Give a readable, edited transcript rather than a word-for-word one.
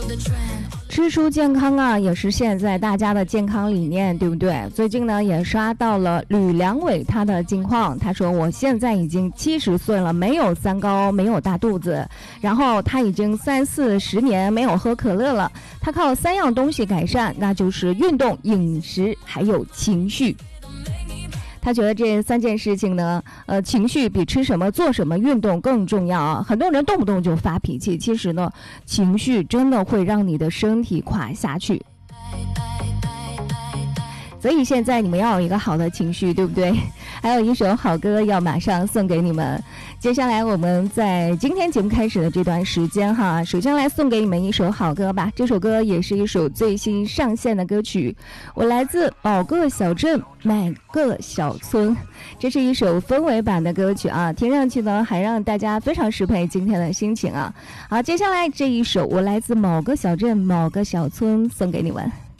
吃出健康啊，也是现在大家的健康理念，对不对？最近呢，也刷到了吕良伟他的近况。他说：“我现在已经70岁了，没有三高，没有大肚子。然后他已经30-40年没有喝可乐了。他靠3样东西改善，那就是运动、饮食还有情绪。”他觉得这3件事情呢，情绪比吃什么、做什么运动更重要啊！很多人动不动就发脾气，其实呢，情绪真的会让你的身体垮下去。所以现在你们要有一个好的情绪，对不对？还有一首好歌要马上送给你们。接下来我们在今天节目开始的这段时间哈，首先来送给你们一首好歌吧。这首歌也是一首最新上线的歌曲，我来自某个小镇某个小村，这是一首氛围版的歌曲啊，听上去呢还让大家非常适配今天的心情啊。好，接下来这一首我来自某个小镇某个小村送给你们。